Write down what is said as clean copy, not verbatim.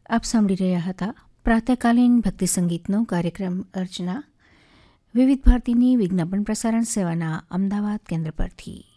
આપ સાંભળી રહ્યા હતા પ્રાતઃકાલીન ભક્તિ સંગીતનો કાર્યક્રમ અર્ચના વિવિધ ભારતીની વિજ્ઞાપન પ્રસારણ સેવાના અમદાવાદ કેન્દ્ર પરથી.